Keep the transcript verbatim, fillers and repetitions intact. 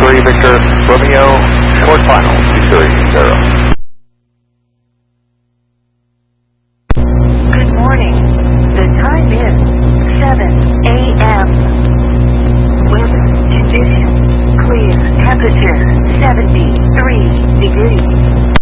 three Victor Romeo, short final, two three zero. Good morning. The time is seven A M Weather conditions clear. Temperature seventy-three degrees.